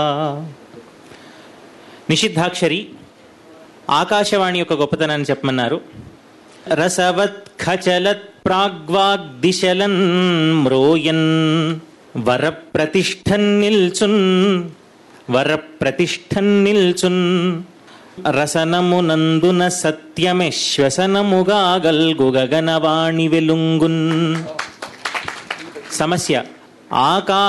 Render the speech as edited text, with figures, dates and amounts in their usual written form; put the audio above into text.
నిషిద్ధాక్షరి ఆకాశవాణి యొక్క గొప్పతనాన్ని చెప్పమన్నారు. రసవత్ ఖచలత్ ప్రాగ్వాగ్దిశలన్ మ్రోయన్ వరప్రతిష్ఠన్ నిల్చున్ రసనమునందున సత్యమే శ్వసనముగా గల్గు గగనవాణి వెలుంగున్. సమస్య